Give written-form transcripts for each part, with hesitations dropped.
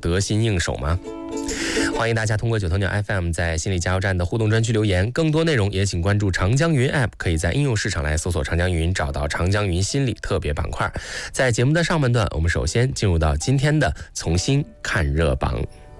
得心应手吗？欢迎大家通过9头鸟 FM 在心理加油站的互动专区留言，更多内容也请关注长江云 App， 可以在应用市场来搜索长江云，找到长江云心理特别板块。在节目的上半段，我们首先进入到今天的从新看热榜。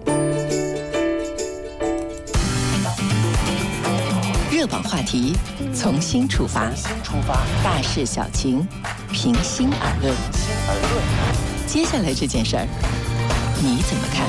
热榜话题，从新出发，大事小情，平心而论。接下来这件事儿，你怎么看？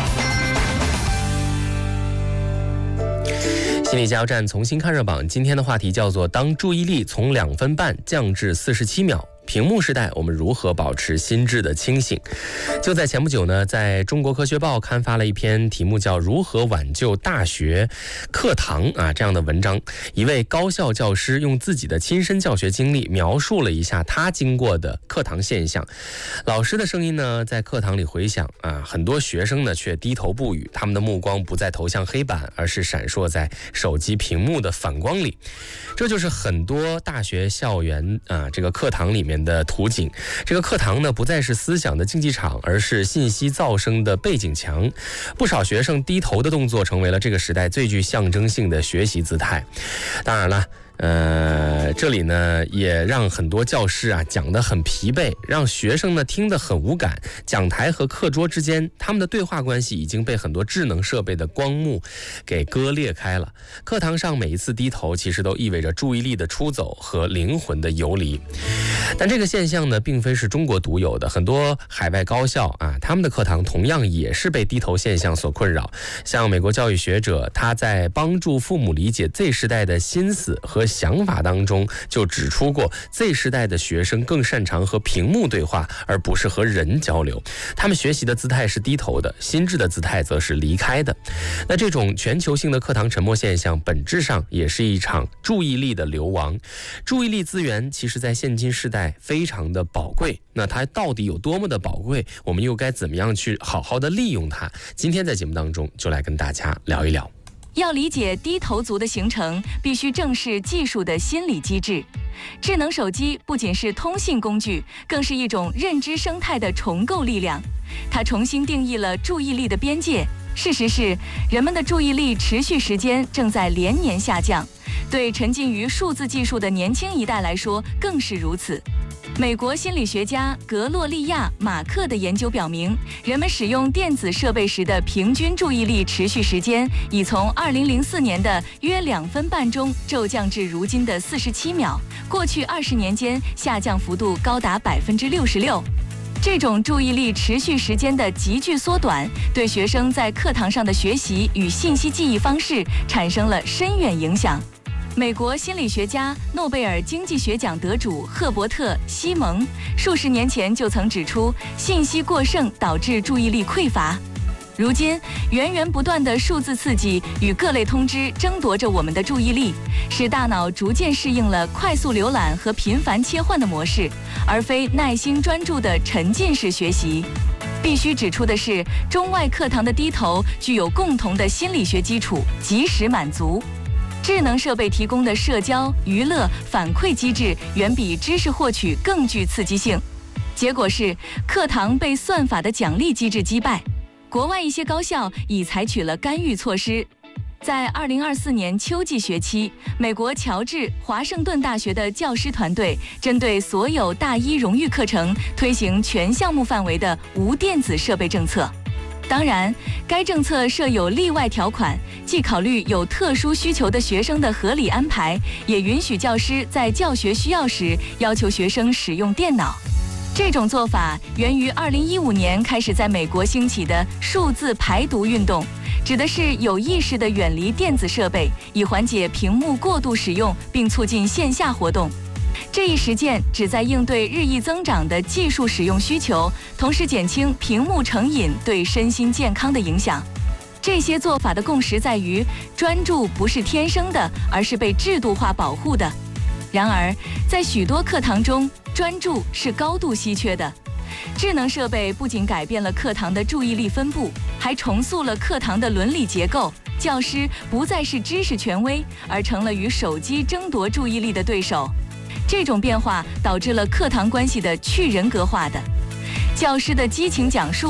心理加油站从新看热榜，今天的话题叫做当注意力从2分半降至47秒。屏幕时代，我们如何保持心智的清醒？就在前不久呢，在中国科学报刊发了一篇题目叫《如何挽救大学课堂》这样的文章。一位高校教师用自己的亲身教学经历描述了一下他经过的课堂现象。老师的声音呢，在课堂里回响很多学生呢却低头不语，他们的目光不再投向黑板，而是闪烁在手机屏幕的反光里。这就是很多大学校园这个课堂里面的图景。这个课堂呢，不再是思想的竞技场，而是信息噪声的背景墙。不少学生低头的动作成为了这个时代最具象征性的学习姿态。当然了，这里呢也让很多教师讲得很疲惫，让学生呢听得很无感。讲台和课桌之间，他们的对话关系已经被很多智能设备的光幕给割裂开了。课堂上每一次低头，其实都意味着注意力的出走和灵魂的游离。但这个现象呢，并非是中国独有的，很多海外高校他们的课堂同样也是被低头现象所困扰。像美国教育学者，他在帮助父母理解 Z 世代的心思和想法当中就指出过， Z 世代的学生更擅长和屏幕对话，而不是和人交流。他们学习的姿态是低头的，心智的姿态则是离开的。那这种全球性的课堂沉默现象，本质上也是一场注意力的流亡。注意力资源其实在现今世代非常的宝贵，那它到底有多么的宝贵，我们又该怎么样去好好的利用它？今天在节目当中就来跟大家聊一聊。 要理解低头族的形成，必须正视技术的心理机制。智能手机不仅是通信工具，更是一种认知生态的重构力量。它重新定义了注意力的边界。事实是，人们的注意力持续时间正在连年下降，对沉浸于数字技术的年轻一代来说更是如此。美国心理学家格洛利亚·马克的研究表明，人们使用电子设备时的平均注意力持续时间已从2004年的约2分半钟骤降至如今的47秒，过去20年间下降幅度高达66%。这种注意力持续时间的急剧缩短，对学生在课堂上的学习与信息记忆方式产生了深远影响。美国心理学家、诺贝尔经济学奖得主赫伯特·西蒙数十年前就曾指出，信息过剩导致注意力匮乏。如今，源源不断的数字刺激与各类通知争夺着我们的注意力，使大脑逐渐适应了快速浏览和频繁切换的模式，而非耐心专注的沉浸式学习。必须指出的是，中外课堂的低头具有共同的心理学基础——及时满足。智能设备提供的社交、娱乐、反馈机制远比知识获取更具刺激性。结果是，课堂被算法的奖励机制击败。国外一些高校已采取了干预措施。在2024年秋季学期，美国乔治华盛顿大学的教师团队针对所有大一荣誉课程推行全项目范围的无电子设备政策。当然，该政策设有例外条款，既考虑有特殊需求的学生的合理安排，也允许教师在教学需要时要求学生使用电脑。这种做法源于2015年开始在美国兴起的数字排毒运动，指的是有意识地远离电子设备，以缓解屏幕过度使用，并促进线下活动。这一实践旨在应对日益增长的技术使用需求，同时减轻屏幕成瘾对身心健康的影响。这些做法的共识在于，专注不是天生的，而是被制度化保护的。然而，在许多课堂中，专注是高度稀缺的。智能设备不仅改变了课堂的注意力分布，还重塑了课堂的伦理结构。教师不再是知识权威，而成了与手机争夺注意力的对手。这种变化导致了课堂关系的去人格化的。教师的激情讲述、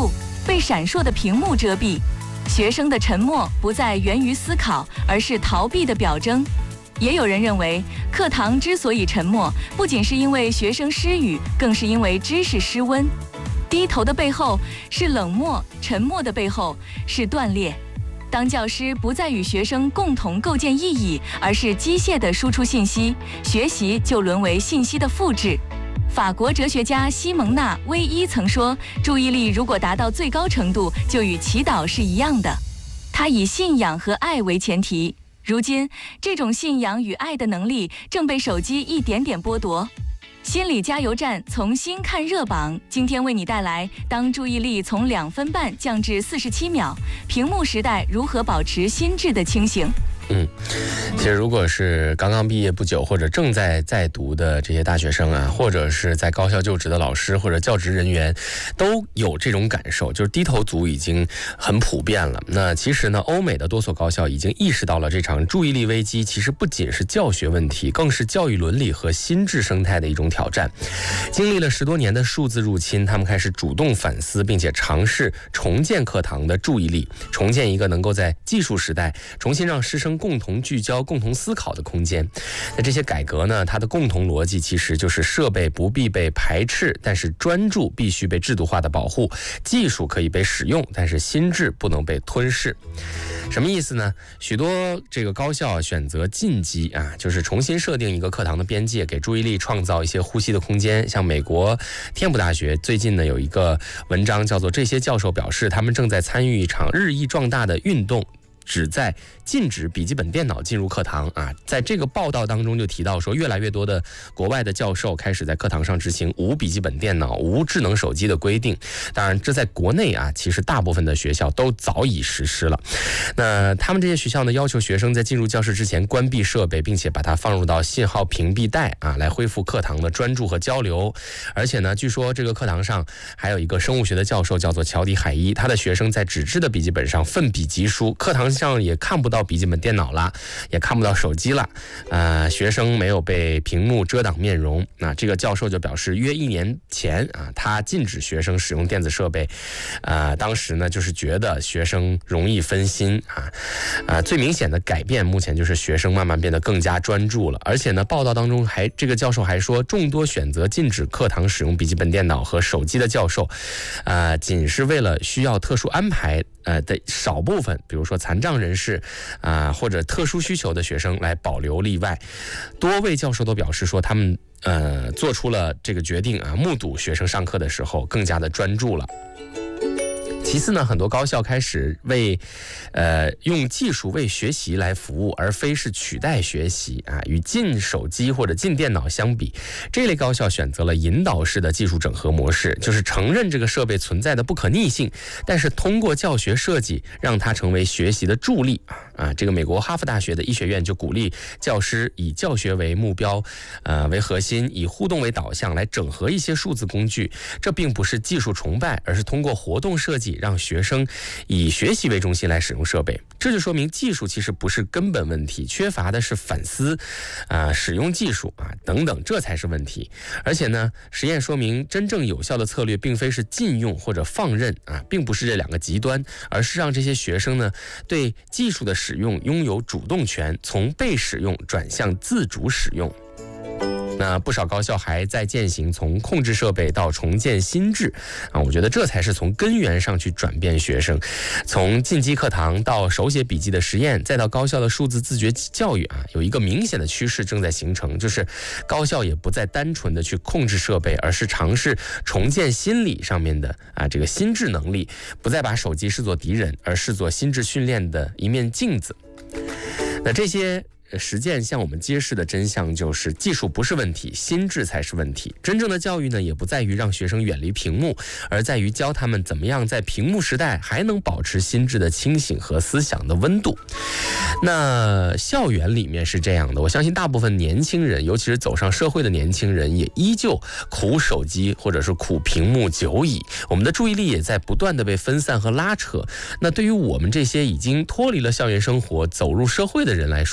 被闪烁的屏幕遮蔽。学生的沉默不再源于思考，而是逃避的表征。也有人认为，课堂之所以沉默，不仅是因为学生失语，更是因为知识失温。低头的背后是冷漠，沉默的背后是断裂。当教师不再与学生共同构建意义，而是机械地输出信息，学习就沦为信息的复制。法国哲学家西蒙娜·威伊曾说，注意力如果达到最高程度，就与祈祷是一样的。他以信仰和爱为前提。如今，这种信仰与爱的能力正被手机一点点剥夺。心理加油站从新看热榜，今天为你带来：当注意力从2分半降至47秒，屏幕时代如何保持心智的清醒？ 其实如果是刚刚毕业不久或者正在读的这些大学生啊，或者是在高校就职的老师或者教职人员，都有这种感受，就是低头族已经很普遍了。那其实呢，欧美的多所高校已经意识到了这场注意力危机其实不仅是教学问题，更是教育伦理和心智生态的一种挑战。经历了10多年的数字入侵，他们开始主动反思，并且尝试重建课堂的注意力，重建一个能够在技术时代重新让师生共同聚焦、共同思考的空间。那这些改革呢，它的共同逻辑其实就是设备不必被排斥，但是专注必须被制度化的保护；技术可以被使用，但是心智不能被吞噬。什么意思呢？许多这个高校选择进击啊，就是重新设定一个课堂的边界，给注意力创造一些呼吸的空间。像美国天普大学最近呢有一个文章叫做《这些教授表示他们正在参与一场日益壮大的运动》，旨在禁止笔记本电脑进入课堂啊。在这个报道当中就提到说，越来越多的国外的教授开始在课堂上执行无笔记本电脑、无智能手机的规定。当然，这在国内啊，其实大部分的学校都早已实施了。那他们这些学校呢，要求学生在进入教室之前关闭设备，并且把它放入到信号屏蔽带啊，来恢复课堂的专注和交流。而且呢，据说这个课堂上还有一个生物学的教授叫做乔迪海伊，他的学生在纸质的笔记本上奋笔疾书，课堂上也看不到笔记本电脑了，也看不到手机了，学生没有被屏幕遮挡面容。那这个教授就表示，约1年前啊，他禁止学生使用电子设备，当时呢就是觉得学生容易分心最明显的改变目前就是学生慢慢变得更加专注了。而且呢，报道当中这个教授还说，众多选择禁止课堂使用笔记本电脑和手机的教授，仅是为了需要特殊安排的少部分，比如说残障人士或者特殊需求的学生来保留例外。多位教授都表示说，他们做出了这个决定目睹学生上课的时候更加的专注了。其次呢，很多高校开始用技术为学习来服务，而非是取代学习与禁手机或者禁电脑相比，这类高校选择了引导式的技术整合模式，就是承认这个设备存在的不可逆性，但是通过教学设计让它成为学习的助力这个美国哈佛大学的医学院就鼓励教师以教学为目标为核心，以互动为导向来整合一些数字工具。这并不是技术崇拜，而是通过活动设计让学生以学习为中心来使用设备。这就说明技术其实不是根本问题，缺乏的是反思使用技术等等，这才是问题。而且呢，实验说明真正有效的策略并非是禁用或者放任并不是这两个极端，而是让这些学生呢对技术的使用拥有主动权，从被使用转向自主使用。那不少高校还在践行从控制设备到重建心智我觉得这才是从根源上去转变学生，从进击课堂到手写笔记的实验，再到高校的数字自觉教育有一个明显的趋势正在形成，就是高校也不再单纯的去控制设备，而是尝试重建心理上面的这个心智能力，不再把手机视作敌人，而视作心智训练的一面镜子。那这些实践向我们揭示的真相就是，技术不是问题，心智才是问题。真正的教育呢，也不在于让学生远离屏幕，而在于教他们怎么样在屏幕时代还能保持心智的清醒和思想的温度。那校园里面是这样的，我相信大部分年轻人，尤其是走上社会的年轻人，也依旧苦手机或者是苦屏幕久矣。我们的注意力也在不断的被分散和拉扯。那对于我们这些已经脱离了校园生活，走入社会的人来说，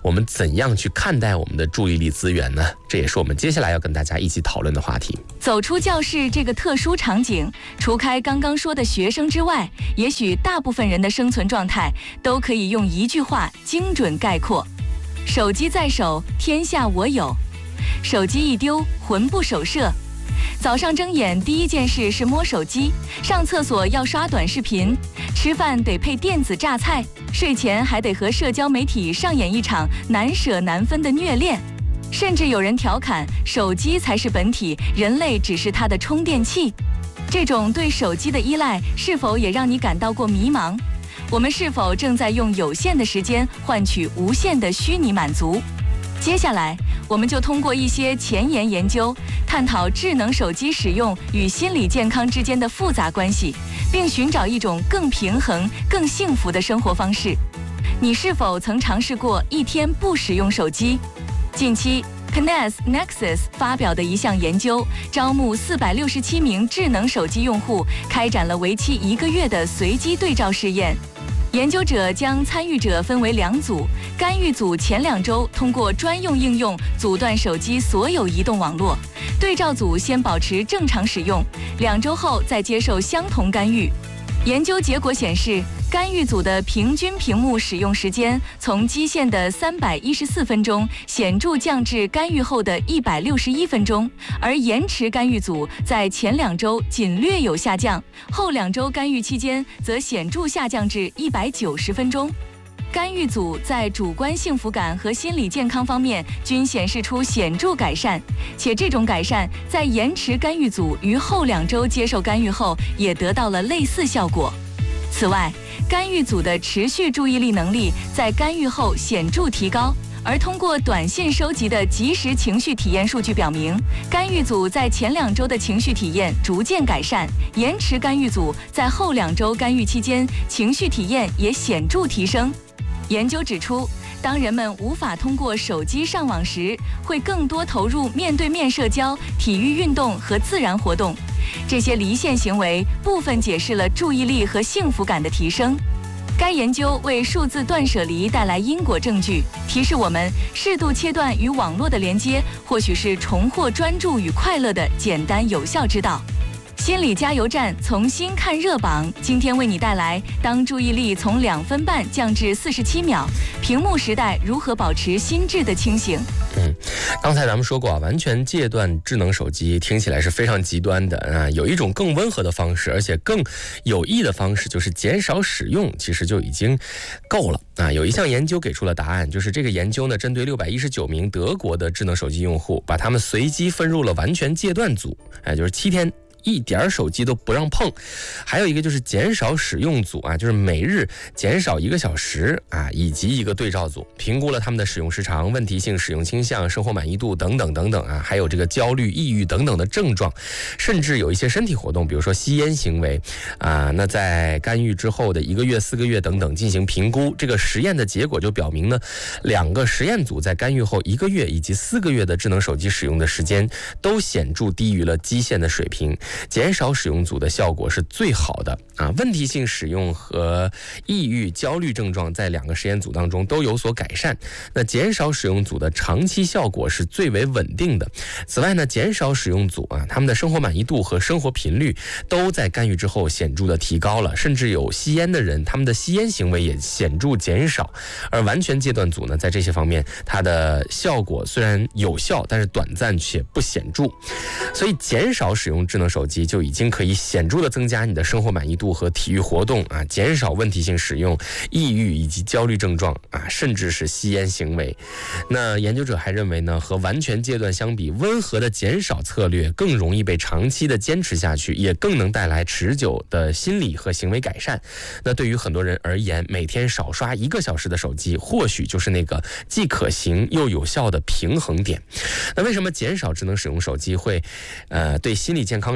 我们怎样去看待我们的注意力资源呢？这也是我们接下来要跟大家一起讨论的话题。 走出教室这个特殊场景，除开刚刚说的学生之外，也许大部分人的生存状态都可以用一句话精准概括：手机在手，天下我有；手机一丢，魂不守舍。早上睁眼第一件事是摸手机，上厕所要刷短视频，吃饭得配电子榨菜，睡前还得和社交媒体上演一场难舍难分的虐恋。甚至有人调侃，手机才是本体，人类只是它的充电器。这种对手机的依赖，是否也让你感到过迷茫？我们是否正在用有限的时间换取无限的虚拟满足？接下来，我们就通过一些前沿研究，探讨智能手机使用与心理健康之间的复杂关系，并寻找一种更平衡、更幸福的生活方式。你是否曾尝试过一天不使用手机？近期 CNES Nexus 发表的一项研究，招募467名智能手机用户，开展了为期1个月的随机对照试验。研究者将参与者分为2组，干预组前2周通过专用应用阻断手机所有移动网络，对照组先保持正常使用，2周后再接受相同干预。研究结果显示，干预组的平均屏幕使用时间从基线的314分钟显著降至干预后的161分钟，而延迟干预组在前2周仅略有下降，后2周干预期间则显著下降至190分钟。干预组在主观幸福感和心理健康方面均显示出显著改善，且这种改善在延迟干预组于后2周接受干预后也得到了类似效果。此外，干预组的持续注意力能力在干预后显著提高，而通过短信收集的即时情绪体验数据表明，干预组在前2周的情绪体验逐渐改善，延迟干预组在后2周干预期间情绪体验也显著提升。研究指出，当人们无法通过手机上网时，会更多投入面对面社交、体育运动和自然活动。这些离线行为部分解释了注意力和幸福感的提升。该研究为数字断舍离带来因果证据，提示我们适度切断与网络的连接，或许是重获专注与快乐的简单有效之道。心理加油站重新看热榜，今天为你带来：当注意力从2分半降至47秒，屏幕时代如何保持心智的清醒？ 刚才咱们说过啊，完全戒断智能手机听起来是非常极端的啊。有一种更温和的方式，而且更有益的方式，就是减少使用，其实就已经够了啊。有一项研究给出了答案，就是这个研究呢，针对619名德国的智能手机用户，把他们随机分入了完全戒断组，就是7天。一点手机都不让碰，还有一个就是减少使用组啊，就是每日减少1个小时啊，以及一个对照组，评估了他们的使用时长、问题性使用倾向、生活满意度等等等等啊，还有这个焦虑、抑郁等等的症状，甚至有一些身体活动，比如说吸烟行为啊。那在干预之后的1个月、4个月等等进行评估，这个实验的结果就表明呢，2个实验组在干预后1个月以及4个月的智能手机使用的时间都显著低于了基线的水平。减少使用组的效果是最好的啊，问题性使用和抑郁、焦虑症状在2个实验组当中都有所改善。那减少使用组的长期效果是最为稳定的。此外呢，减少使用组啊，他们的生活满意度和生活频率都在干预之后显著的提高了，甚至有吸烟的人，他们的吸烟行为也显著减少。而完全戒断组呢，在这些方面它的效果虽然有效，但是短暂且不显著。所以减少使用智能手机就已经可以显著的增加你的生活满意度和体育活动啊，减少问题性使用、抑郁以及焦虑症状啊，甚至是吸烟行为。那研究者还认为呢，和完全戒断相比，温和的减少策略更容易被长期的坚持下去，也更能带来持久的心理和行为改善。那对于很多人而言，每天少刷1个小时的手机，或许就是那个既可行又有效的平衡点。那为什么减少智能使用手机会对心理健康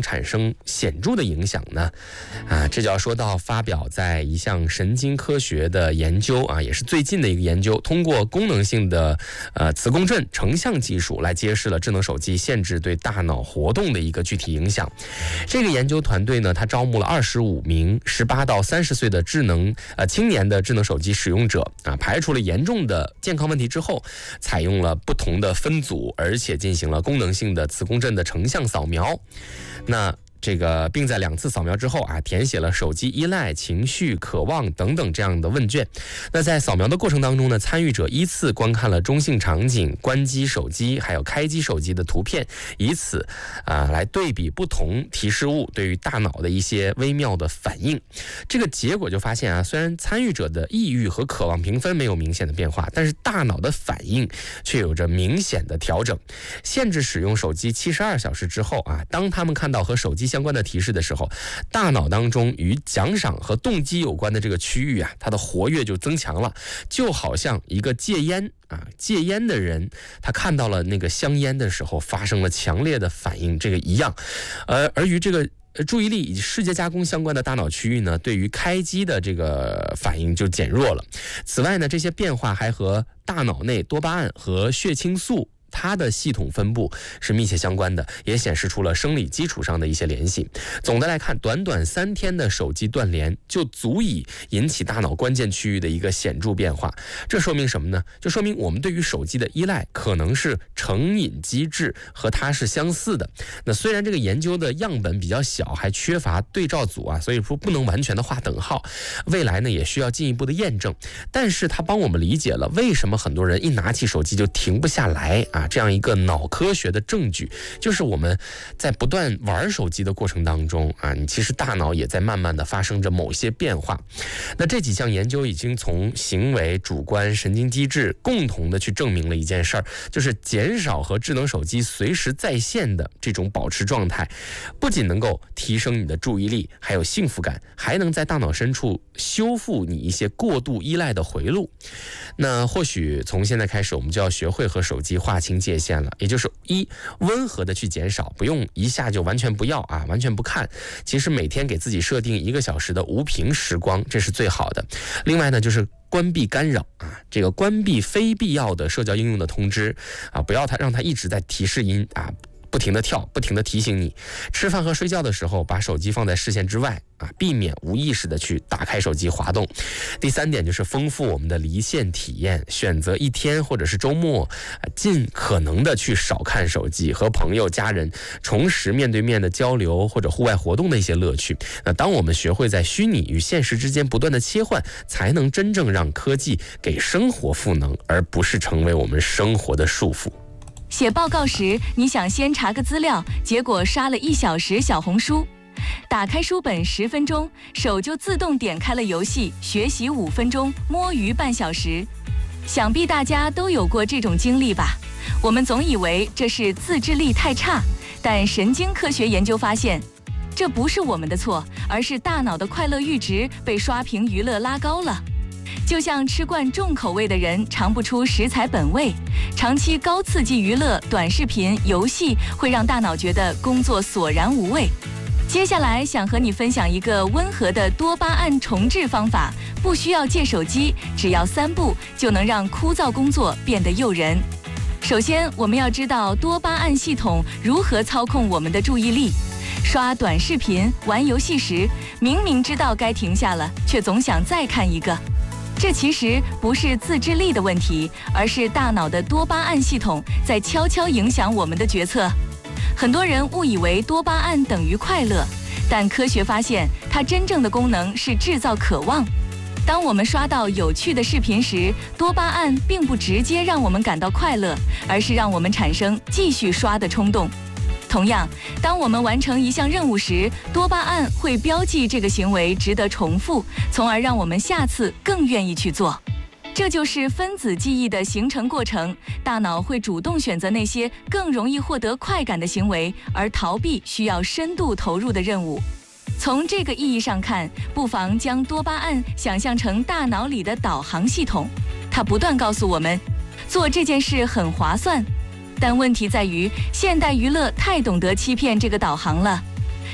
产生显著的影响呢？这就要说到发表在一项神经科学的研究也是最近的一个研究，通过功能性的磁共振成像技术来揭示了智能手机限制对大脑活动的一个具体影响。这个研究团队呢，他招募了25名18到30岁的青年的智能手机使用者排除了严重的健康问题之后，采用了不同的分组，而且进行了功能性的磁共振的成像扫描。并在2次扫描之后填写了手机依赖、情绪、渴望等等这样的问卷。那在扫描的过程当中呢，参与者依次观看了中性场景、关机手机还有开机手机的图片，以此来对比不同提示物对于大脑的一些微妙的反应。这个结果就发现虽然参与者的抑郁和渴望评分没有明显的变化，但是大脑的反应却有着明显的调整。限制使用手机72小时之后当他们看到和手机相关的提示的时候，大脑当中与奖赏和动机有关的这个区域它的活跃就增强了，就好像一个戒烟的人，他看到了那个香烟的时候发生了强烈的反应，这个一样。而与这个注意力以及视觉加工相关的大脑区域呢，对于开机的这个反应就减弱了。此外呢，这些变化还和大脑内多巴胺和血清素它的系统分布是密切相关的，也显示出了生理基础上的一些联系。总的来看，短短3天的手机断联就足以引起大脑关键区域的一个显著变化。这说明什么呢？就说明我们对于手机的依赖可能是成瘾机制和它是相似的。那虽然这个研究的样本比较小，还缺乏对照组所以说不能完全的划等号，未来呢也需要进一步的验证。但是它帮我们理解了为什么很多人一拿起手机就停不下来这样一个脑科学的证据，就是我们在不断玩手机的过程当中你其实大脑也在慢慢的发生着某些变化。那这几项研究已经从行为、主观、神经机制共同的去证明了一件事儿，就是减少和智能手机随时在线的这种保持状态，不仅能够提升你的注意力还有幸福感，还能在大脑深处修复你一些过度依赖的回路。那或许从现在开始，我们就要学会和手机划清界限了，也就是温和的去减少，不用一下就完全不要完全不看。其实每天给自己设定1个小时的无屏时光，这是最好的。另外呢，就是关闭干扰这个关闭非必要的社交应用的通知不要让它一直在提示音不停地跳，不停地提醒你。吃饭和睡觉的时候，把手机放在视线之外避免无意识的去打开手机滑动。第3点就是丰富我们的离线体验，选择一天或者是周末尽可能的去少看手机，和朋友家人重拾面对面的交流或者户外活动的一些乐趣。那当我们学会在虚拟与现实之间不断的切换，才能真正让科技给生活赋能，而不是成为我们生活的束缚。 写报告时，你想先查个资料，结果刷了1小时小红书；打开书本10分钟，手就自动点开了游戏；学习5分钟，摸鱼半小时。想必大家都有过这种经历吧？我们总以为这是自制力太差，但神经科学研究发现，这不是我们的错，而是大脑的快乐阈值被刷屏娱乐拉高了。就像吃惯重口味的人尝不出食材本味，长期高刺激娱乐、短视频、游戏会让大脑觉得工作索然无味。接下来想和你分享一个温和的多巴胺重置方法，不需要戒手机，只要3步就能让枯燥工作变得诱人。首先，我们要知道多巴胺系统如何操控我们的注意力。刷短视频、玩游戏时，明明知道该停下了，却总想再看一个。这其实不是自制力的问题，而是大脑的多巴胺系统在悄悄影响我们的决策。很多人误以为多巴胺等于快乐，但科学发现，它真正的功能是制造渴望。当我们刷到有趣的视频时，多巴胺并不直接让我们感到快乐，而是让我们产生继续刷的冲动。同样，当我们完成一项任务时，多巴胺会标记这个行为值得重复，从而让我们下次更愿意去做。这就是分子记忆的形成过程，大脑会主动选择那些更容易获得快感的行为，而逃避需要深度投入的任务。从这个意义上看，不妨将多巴胺想象成大脑里的导航系统，它不断告诉我们，做这件事很划算。但问题在于，现代娱乐太懂得欺骗这个导航了。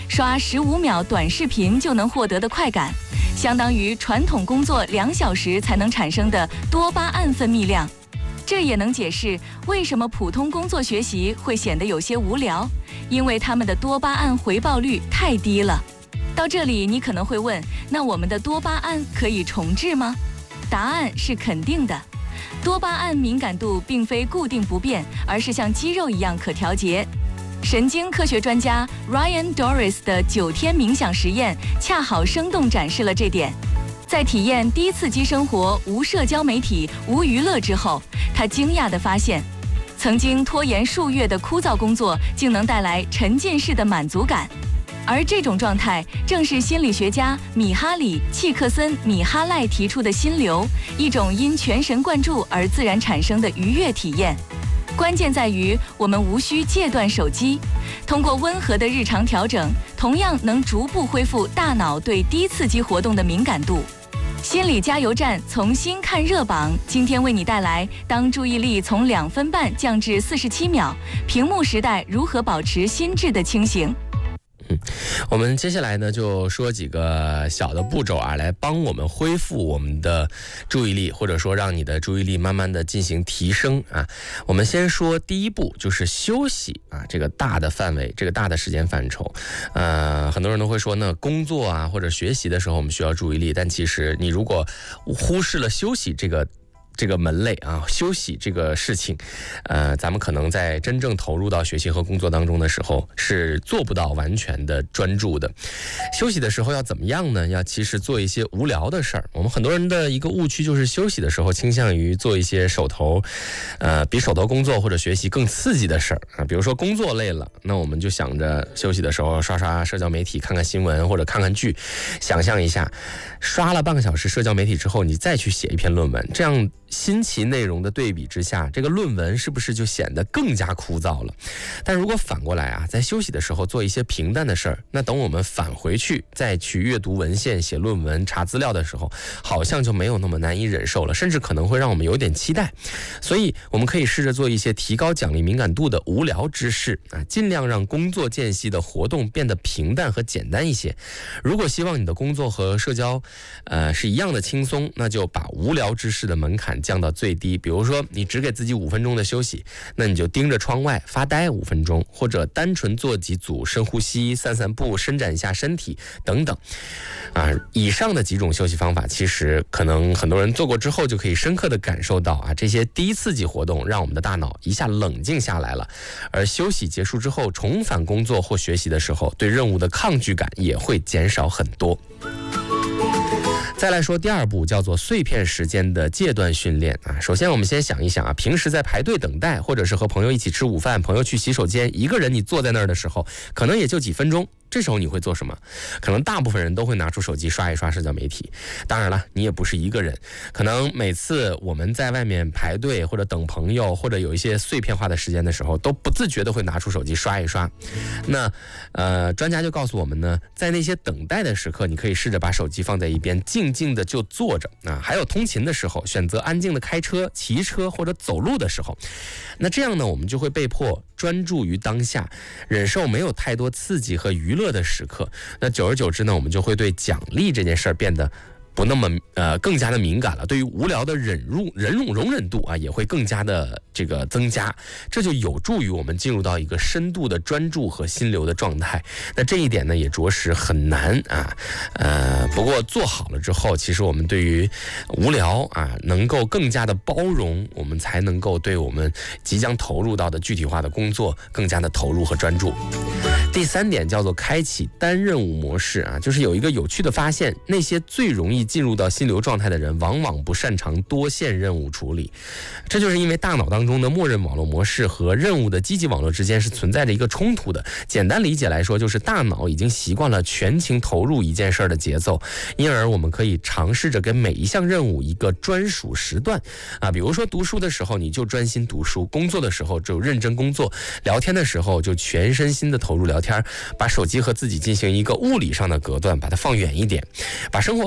刷15秒短视频就能获得的快感，相当于传统工作2小时才能产生的多巴胺分泌量。这也能解释为什么普通工作学习会显得有些无聊，因为他们的多巴胺回报率太低了。到这里，你可能会问，那我们的多巴胺可以重置吗？答案是肯定的。多巴胺敏感度并非固定不变，而是像肌肉一样可调节。神经科学专家 Ryan Doris 的9天冥想实验恰好生动展示了这点。在体验低刺激生活、无社交媒体、无娱乐之后，他惊讶地发现，曾经拖延数月的枯燥工作竟能带来沉浸式的满足感。而这种状态正是心理学家米哈里·契克森·米哈赖提出的心流，一种因全神贯注而自然产生的愉悦体验。关键在于我们无需戒断手机，通过温和的日常调整，同样能逐步恢复大脑对低刺激活动的敏感度。心理加油站从新看热榜，今天为你带来当注意力从2分半降至47秒，屏幕时代如何保持心智的清醒。 我们接下来呢就说几个小的步骤啊，来帮我们恢复我们的注意力，或者说让你的注意力慢慢的进行提升啊。我们先说第一步，就是休息啊，这个大的范围，这个大的时间范畴。很多人都会说呢，工作啊或者学习的时候我们需要注意力，但其实你如果忽视了休息这个门类啊，休息这个事情，咱们可能在真正投入到学习和工作当中的时候，是做不到完全的专注的。休息的时候要怎么样呢？要其实做一些无聊的事儿。我们很多人的一个误区就是休息的时候倾向于做一些比手头工作或者学习更刺激的事儿啊。比如说工作累了，那我们就想着休息的时候刷刷社交媒体，看看新闻或者看看剧。想象一下，刷了半个小时社交媒体之后，你再去写一篇论文，这样新奇内容的对比之下，这个论文是不是就显得更加枯燥了？但如果反过来啊，在休息的时候做一些平淡的事儿，那等我们返回去再去阅读文献、写论文、查资料的时候，好像就没有那么难以忍受了，甚至可能会让我们有点期待。所以我们可以试着做一些提高奖励敏感度的无聊之事啊，尽量让工作间隙的活动变得平淡和简单一些。如果希望你的工作和社交是一样的轻松，那就把无聊之事的门槛降到最低。比如说你只给自己5分钟的休息，那你就盯着窗外发呆5分钟，或者单纯做几组深呼吸、散散步、伸展一下身体等等啊。以上的几种休息方法，其实可能很多人做过之后就可以深刻的感受到啊，这些低刺激活动让我们的大脑一下冷静下来了，而休息结束之后重返工作或学习的时候，对任务的抗拒感也会减少很多。再来说第2步，叫做碎片时间的戒断训练啊。首先我们先想一想啊，平时在排队等待，或者是和朋友一起吃午饭，朋友去洗手间，一个人你坐在那儿的时候，可能也就几分钟。这时候你会做什么？可能大部分人都会拿出手机刷一刷社交媒体。当然了，你也不是一个人，可能每次我们在外面排队或者等朋友，或者有一些碎片化的时间的时候，都不自觉的会拿出手机刷一刷。那专家就告诉我们呢，在那些等待的时刻，你可以试着把手机放在一边，静静的就坐着啊。还有通勤的时候，选择安静的开车、骑车或者走路的时候。那这样呢，我们就会被迫专注于当下，忍受没有太多刺激和娱乐的时刻。那久而久之呢，我们就会对奖励这件事儿变得不那么更加的敏感了，对于无聊的容忍度啊也会更加的这个增加，这就有助于我们进入到一个深度的专注和心流的状态。那这一点呢也着实很难啊，不过做好了之后，其实我们对于无聊啊能够更加的包容，我们才能够对我们即将投入到的具体化的工作更加的投入和专注。第3点叫做开启单任务模式啊，就是有一个有趣的发现，那些最容易进入到心流状态的人，往往不擅长多线任务处理。这就是因为大脑当中的默认网络模式和任务的积极网络之间是存在着一个冲突的。简单理解来说，就是大脑已经习惯了全情投入一件事的节奏，因而我们可以尝试着给每一项任务一个专属时段啊，比如说读书的时候你就专心读书，工作的时候就认真工作，聊天的时候就全身心的投入聊天，把手机和自己进行一个物理上的隔断，把它放远一点，把生活看作是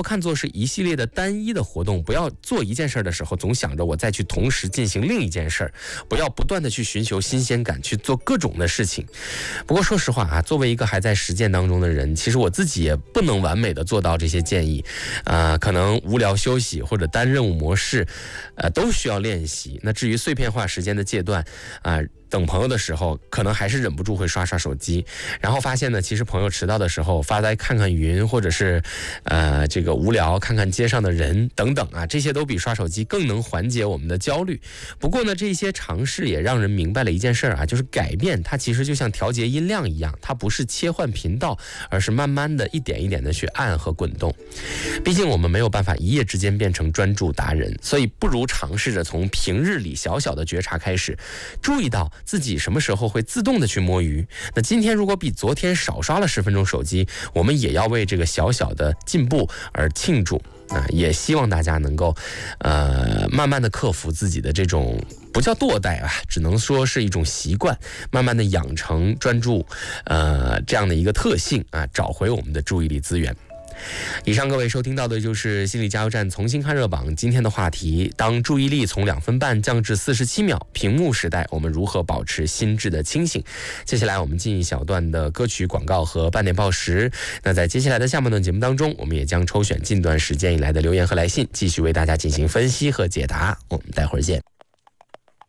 一系列的单一的活动，不要做一件事的时候总想着我再去同时进行另一件事，不要不断的去寻求新鲜感，去做各种的事情。不过说实话啊，作为一个还在实践当中的人，其实我自己也不能完美的做到这些建议，可能无聊休息或者单任务模式，都需要练习。那至于碎片化时间的戒断等朋友的时候，可能还是忍不住会刷刷手机，然后发现呢，其实朋友迟到的时候发来看看云，或者是这个无聊看看街上的人等等啊，这些都比刷手机更能缓解我们的焦虑。不过呢，这些尝试也让人明白了一件事啊，就是改变它其实就像调节音量一样，它不是切换频道，而是慢慢的一点一点的去按和滚动。毕竟我们没有办法一夜之间变成专注达人，所以不如尝试着从平日里小小的觉察开始，注意到自己什么时候会自动的去摸鱼。那今天如果比昨天少刷了10分钟手机，我们也要为这个小小的进步而庆祝。也希望大家能够慢慢的克服自己的这种不叫惰怠啊，只能说是一种习惯，慢慢的养成专注这样的一个特性啊，找回我们的注意力资源。以上各位收听到的就是心理加油站重新看热榜今天的话题，当注意力从2分半降至47秒，屏幕时代我们如何保持心智的清醒。接下来我们进一小段的歌曲广告和半点报时。那在接下来的下半段节目当中，我们也将抽选近段时间以来的留言和来信，继续为大家进行分析和解答。我们待会儿见。